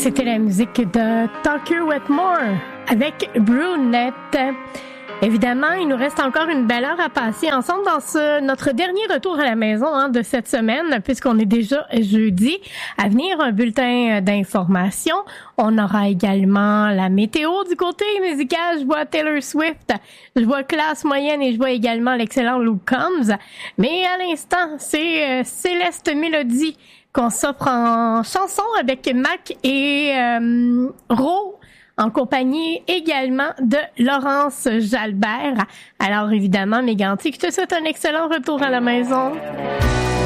C'était la musique de Tucker Wetmore avec Brunette. Évidemment, il nous reste encore une belle heure à passer ensemble dans notre dernier retour à la maison de cette semaine, puisqu'on est déjà jeudi. À venir, un bulletin d'information. On aura également la météo du côté musical. Je vois Taylor Swift, je vois Classe Moyenne et je vois également l'excellent Luke Combs. Mais à l'instant, c'est Céleste Mélodie qu'on s'offre en chanson avec Mac et Ro, en compagnie également de Laurence Jalbert. Alors évidemment, Mégantic, je te souhaite un excellent retour à la maison.